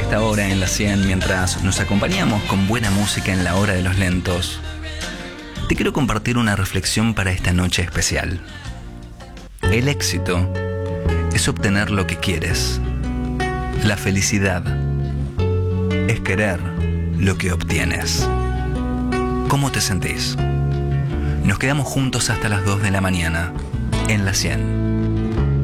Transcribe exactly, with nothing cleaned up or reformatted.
esta hora en la cien, mientras nos acompañamos con buena música en la hora de los lentos, te quiero compartir una reflexión para esta noche especial. El éxito es obtener lo que quieres. La felicidad es querer lo que obtienes. ¿Cómo te sentís? Nos quedamos juntos hasta las dos de la mañana en la cien.